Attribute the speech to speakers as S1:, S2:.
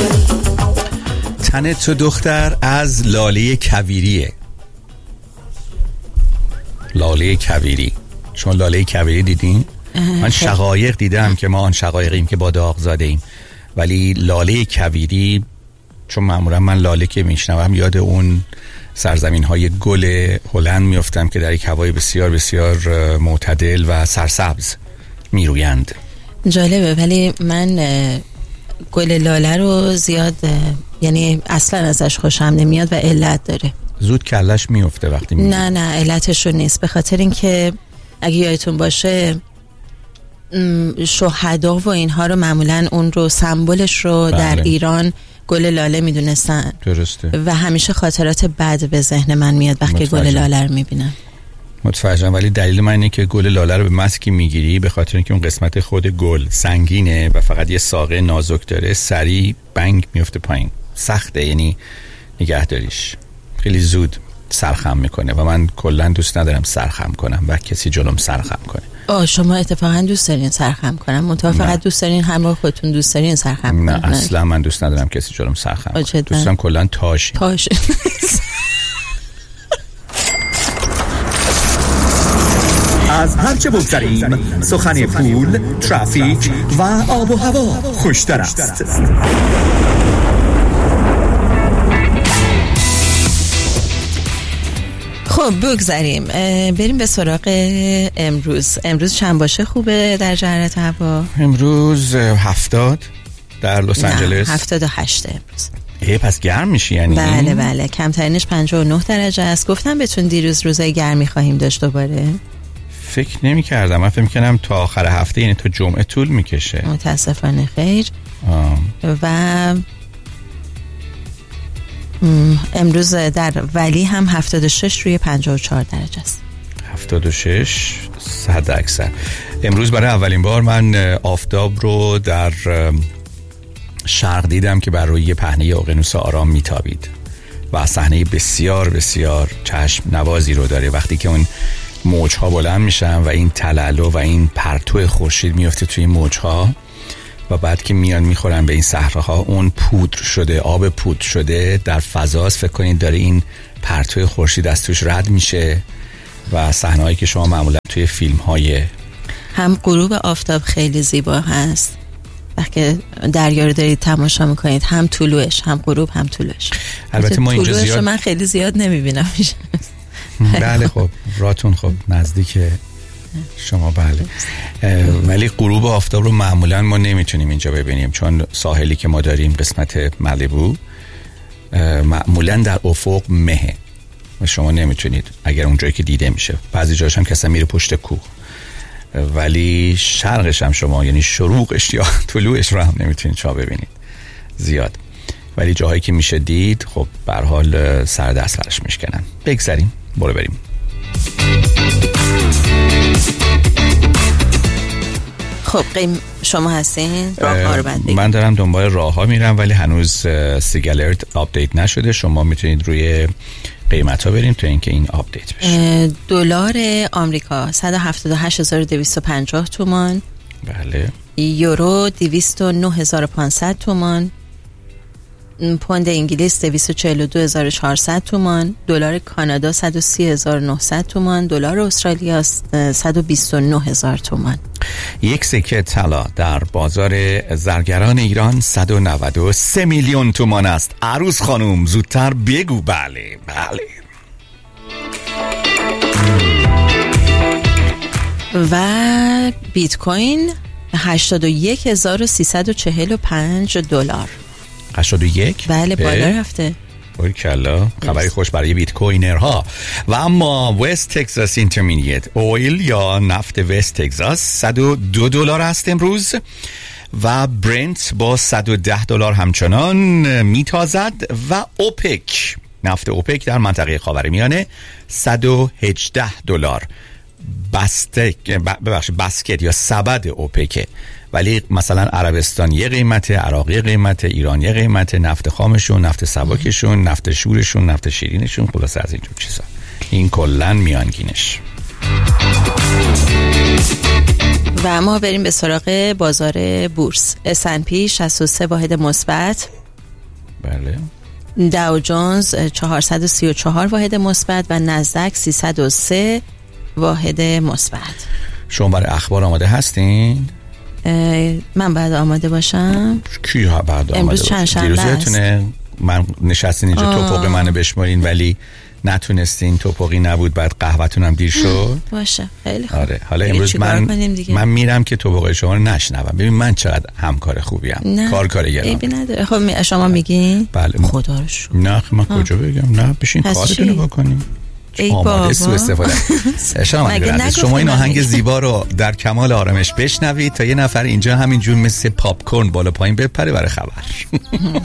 S1: تن تو دختر از لاله کویریه. لاله کویری، شما لاله کویری دیدین؟ من شقایق دیدم که ما آن شقایقیم که با داغ زاده ایم، ولی لاله کویری، چون معمولا من لاله که میشنوم یاد اون سرزمین های گل هلند میافتم که در یک هوای بسیار بسیار معتدل و سرسبز میرویند.
S2: جالبه، ولی من گل لاله رو زیاد، یعنی اصلا ازش خوشم نمیاد و علت داره.
S1: زود کلش میفته وقتی
S2: نه علتش رو نیست، به خاطر اینکه اگه یادتون باشه شهدا و اینها رو معمولا اون رو سمبلش رو در ایران گل لاله میدونستن.
S1: درسته.
S2: و همیشه خاطرات بد به ذهن من میاد وقتی گل لاله رو میبینم.
S1: متوجهم، ولی دلیل من اینه که گل لاله رو به مسکی میگیری به خاطر اینکه اون قسمت خود گل سنگینه و فقط یه ساقه نازک داره، سریع بنگ میفته پایین، سخته، یعنی نگهداریش خیلی زود سرخم میکنه و من کلا دوست ندارم سرخم کنم و کسی جلوم سرخم کنه.
S2: شما اتفاقا دوست دارین سرخم کنم؟ منتها فقط دوست دارین همراه خودتون دوست دارین سرخم کنم؟
S1: نه اصلا من دوست ندارم کسی جلوم سرخم کنه. دوست دارم کلا تاش
S3: از هرچه بگذریم سخن پول، ترافیک و آب و هوا خوشتر است.
S2: خب بگذاریم، بریم به سراغ امروز چند باشه خوبه در جهت هوا؟
S1: امروز 70 در لس آنجلس.
S2: 78 امروز.
S1: پس گرم میشی یعنی؟
S2: بله کمترینش 59 درجه است. گفتم بهتون دیروز روزای گرمی خواهیم داشت دوباره.
S1: فکر نمی کردم، من فکر میکنم تا آخر هفته، یعنی تا جمعه طول میکشه.
S2: متاسفانه خیر. و امروز در ولی هم 76 روی 54 درجه است.
S1: 76 100%. امروز برای اولین بار من آفتاب رو در شرق دیدم که بر روی پهنه اقیانوس آرام میتابید و صحنه بسیار بسیار چشم نوازی رو داره وقتی که اون موجها بلند میشن و این تلالو و این پرتو خورشید میفته توی موجها و بعد که میان میخورن به این صحراها، اون پودر شده، آب پودر شده در فضاست. فکر کنید داره این پرتو خورشید از توش رد میشه و صحنه‌هایی که شما معمولا توی فیلم‌های
S2: هم غروب آفتاب خیلی زیبا هست وقتی دریا رو دارید تماشا میکنید، هم طلوعش، هم غروب، هم طلوعش.
S1: البته ما اینجا
S2: زیاد من خیلی زیاد نمیبینم.
S1: بله خب راتون خب نزدیک شما. بله ولی غروب آفتاب رو معمولا ما نمیتونیم اینجا ببینیم، چون ساحلی که ما داریم قسمت مالیبو معمولا در افق مهه و شما نمیتونید اگر اونجایی که دیده میشه. بعضی جاش هم کسا میره پشت کوه، ولی شرقش هم شما، یعنی شروقش یا طلوعش رو هم نمیتونید شما ببینید زیاد، ولی جاهایی که میشه دید خب به هر حال سر دست برش میشکنن. بگذاریم، برو بریم.
S2: خب شما هستین؟ راه ها رو
S1: من دارم دنبال راه ها میرم ولی هنوز سیگالرت آپدیت نشده. شما میتونید روی قیمت ها بریم تا اینکه این آپدیت بشه.
S2: دلار آمریکا 178,250 تومان.
S1: بله.
S2: یورو 209,500 تومان. پوند انگلیس 242,400 تومان. دلار کانادا 130,900 تومان. دلار استرالیا 129,000 تومان.
S1: یک سکه طلا در بازار زرگران ایران 193 میلیون تومان است. عروس خانوم زودتر بگو. بله
S2: و بیت کوین 81,345 دلار.
S1: 81
S2: بله بالا رفته.
S1: باریکلا، خبری خوش برای بیت کوینرها. و اما وست تگزاس اینترمدییت اویل یا نفت وست تگزاس 102 دلار است امروز و برنت با 110 دلار همچنان میتازد و اوپک، نفت اوپک در منطقه خاورمیانه 118 دلار. بسکت یا سبد اوپک، ولی مثلا عربستان یه قیمته، عراق یه قیمته، ایران یه قیمته، نفت خامشون، نفت سبکشون، نفت شورشون، نفت شیرینشون، خلاصه از اینجور چیزا. این کلن میانگینش.
S2: و ما بریم به سراغ بازار بورس. S&P 63 واحد مثبت
S1: بله.
S2: داو جونز 434 واحد مثبت و نزدک 303 واحد مثبت.
S1: شما برای اخبار آماده هستین؟
S2: من بعد آماده باشم.
S1: کی ها بعد آماده
S2: امروز چند شنبه است؟
S1: من نشستین اینجا توپق منو بشمارین ولی نتونستین، توپقی نبود، بعد قهوه‌تونم دیر شد.
S2: باشه خیلی خوب.
S1: آره حالا امروز من میرم که توپق شما رو نشنوم. ببین من چقدر همکار خوبیم. کار گرام.
S2: عیبی نداره. خب شما میگین؟
S1: بله.
S2: خدا رو شکر.
S1: نه من کجا بگم؟ نه بشین کارتون رو بکنیم. آماده سو استفاده. شما این آهنگ زیبا رو در کمال آرامش بشنوید تا یه نفر اینجا همینجور مثل پاپ کورن بالا پایین بپره برای خبر.